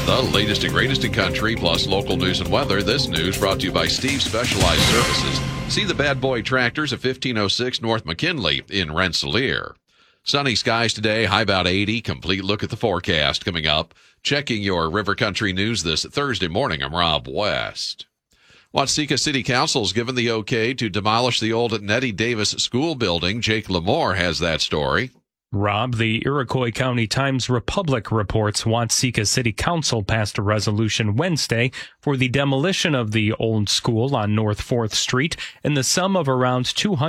The latest and greatest in country, plus local news and weather. This news brought to you by Steve Specialized Services. See the Bad Boy Tractors at 1506 North McKinley in Rensselaer. Sunny skies today, high about 80. Complete look at the forecast coming up. Checking your River Country news this Thursday morning. I'm Rob West. Watseka City Council's given the okay to demolish the old Nettie Davis School building. Jake Lamore has that story. Rob, the Iroquois County Times-Republic reports Watseka City Council passed a resolution Wednesday for the demolition of the old school on North 4th Street in the sum of around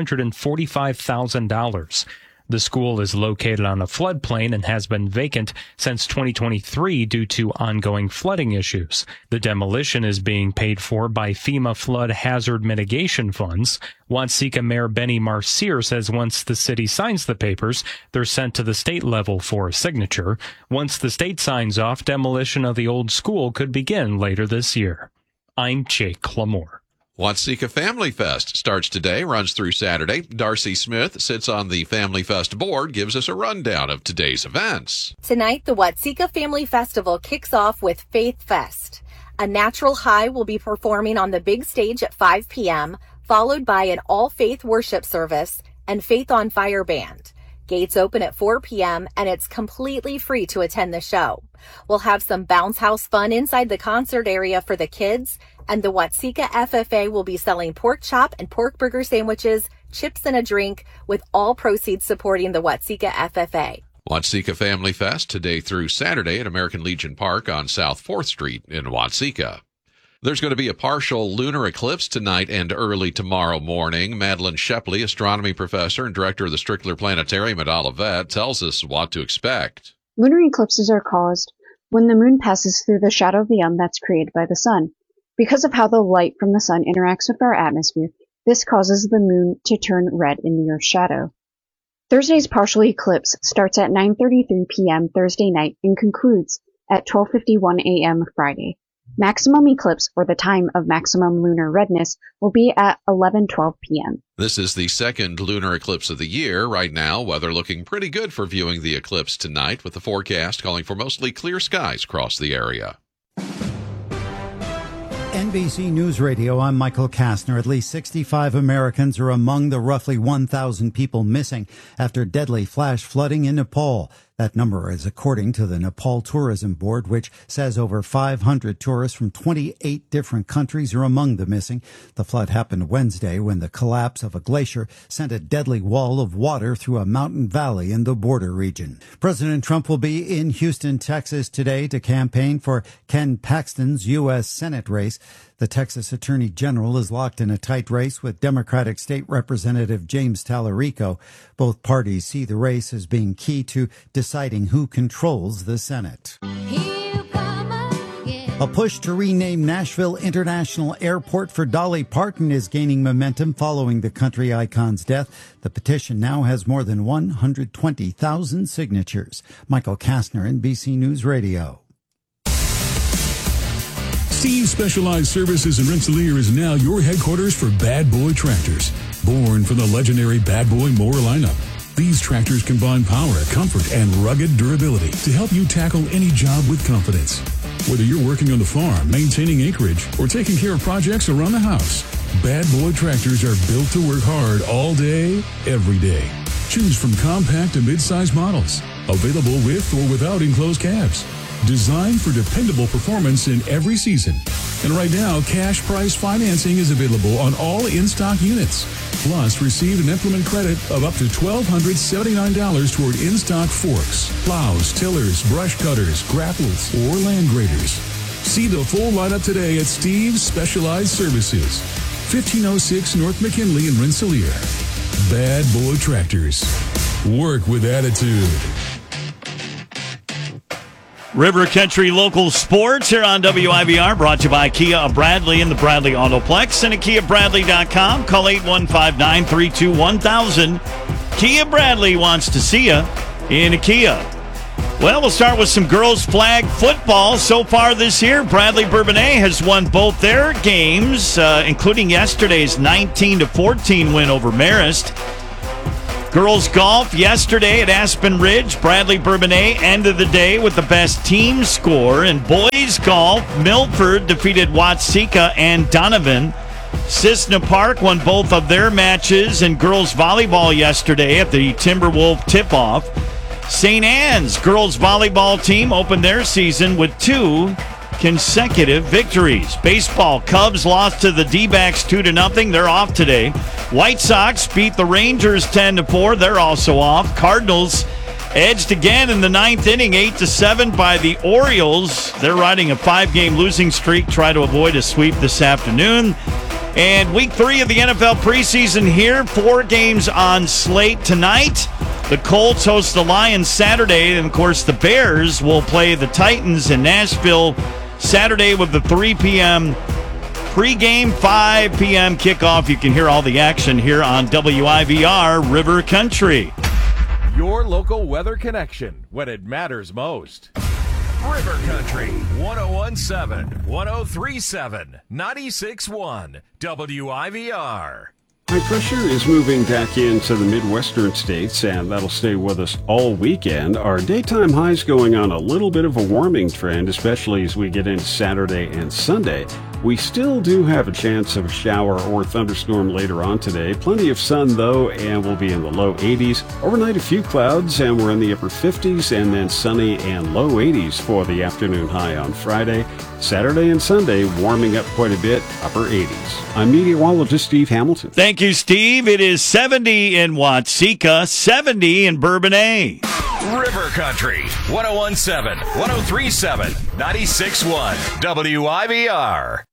$245,000. The school is located on a floodplain and has been vacant since 2023 due to ongoing flooding issues. The demolition is being paid for by FEMA flood hazard mitigation funds. Watseka Mayor Benny Marcier says once the city signs the papers, they're sent to the state level for a signature. Once the state signs off, demolition of the old school could begin later this year. I'm Jake Lamore. Watseka Family Fest starts today, runs through Saturday. Darcy Smith sits on the Family Fest board, gives us a rundown of today's events. Tonight, the Watseka Family Festival kicks off with Faith Fest. A Natural High will be performing on the big stage at 5 p.m., followed by an all-faith worship service and Faith on Fire band. Gates open at 4 p.m., and it's completely free to attend the show. We'll have some bounce house fun inside the concert area for the kids, and the Watseka FFA will be selling pork chop and pork burger sandwiches, chips, and a drink, with all proceeds supporting the Watseka FFA. Watseka Family Fest today through Saturday at American Legion Park on South 4th Street in Watseka. There's going to be a partial lunar eclipse tonight and early tomorrow morning. Madeline Shepley, astronomy professor and director of the Strickler Planetarium at Olivet, tells us what to expect. Lunar eclipses are caused when the moon passes through the shadow of the sun that's created by the sun. Because of how the light from the sun interacts with our atmosphere, this causes the moon to turn red in the Earth's shadow. Thursday's partial eclipse starts at 9:33 p.m. Thursday night and concludes at 12:51 a.m. Friday. Maximum eclipse, or the time of maximum lunar redness, will be at 11:12 p.m. This is the second lunar eclipse of the year. Right now, weather looking pretty good for viewing the eclipse tonight, with the forecast calling for mostly clear skies across the area. NBC News Radio, I'm Michael Kastner. At least 65 Americans are among the roughly 1,000 people missing after deadly flash flooding in Nepal. That number is according to the Nepal Tourism Board, which says over 500 tourists from 28 different countries are among the missing. The flood happened Wednesday when the collapse of a glacier sent a deadly wall of water through a mountain valley in the border region. President Trump will be in Houston, Texas today to campaign for Ken Paxton's U.S. Senate race. The Texas Attorney General is locked in a tight race with Democratic State Representative James Tallarico. Both parties see the race as being key to deciding who controls the Senate. A push to rename Nashville International Airport for Dolly Parton is gaining momentum following the country icon's death. The petition now has more than 120,000 signatures. Michael Kastner, NBC News Radio. Steve Specialized Services in Rensselaer is now your headquarters for Bad Boy Tractors. Born from the legendary Bad Boy mower lineup, these tractors combine power, comfort, and rugged durability to help you tackle any job with confidence. Whether you're working on the farm, maintaining acreage, or taking care of projects around the house, Bad Boy Tractors are built to work hard all day, every day. Choose from compact to mid-size models, available with or without enclosed cabs. Designed for dependable performance in every season. And right now, cash price financing is available on all in-stock units. Plus, receive an implement credit of up to $1,279 toward in-stock forks, plows, tillers, brush cutters, grapples, or land graders. See the full lineup today at Steve's Specialized Services, 1506 North McKinley in Rensselaer. Bad Boy Tractors. Work with attitude. River Country Local Sports here on WIBR, brought to you by Kia of Bradley and the Bradley Autoplex, and at KiaBradley.com. Call 815-932-1000. Kia Bradley wants to see you in a Kia. Well, we'll start with some girls' flag football. So far this year, Bradley Bourbonnais has won both their games, including yesterday's 19-14 win over Marist. Girls golf yesterday at Aspen Ridge. Bradley Bourbonnais ended the day with the best team score. In boys golf, Milford defeated Watseka and Donovan. Cissna Park won both of their matches in girls volleyball yesterday at the Timberwolf tip-off. St. Anne's girls volleyball team opened their season with 2 consecutive victories. Baseball, Cubs lost to the D-backs 2-0. They're off today. White Sox beat the Rangers 10-4. They're also off. Cardinals edged again in the 9th inning, 8-7 by the Orioles. They're riding a 5-game losing streak, try to avoid a sweep this afternoon. And week 3 of the NFL preseason here. 4 games on slate tonight. The Colts host the Lions Saturday, and of course the Bears will play the Titans in Nashville Saturday with the 3 p.m. pregame, 5 p.m. kickoff. You can hear all the action here on WIVR River Country. Your local weather connection when it matters most. River Country, 101.7, 103.7, 96.1, WIVR. High pressure is moving back into the Midwestern states, and that'll stay with us all weekend. Our daytime highs going on a little bit of a warming trend, especially as we get into Saturday and Sunday. We still do have a chance of a shower or thunderstorm later on today. Plenty of sun, though, and we'll be in the low 80s. Overnight, a few clouds, and we're in the upper 50s, and then sunny and low 80s for the afternoon high on Friday. Saturday and Sunday, warming up quite a bit, upper 80s. I'm meteorologist Steve Hamilton. Thank you, Steve. It is 70 in Watseka, 70 in Bourbonnais. River Country, 101.7, 103.7, 96.1, WIVR.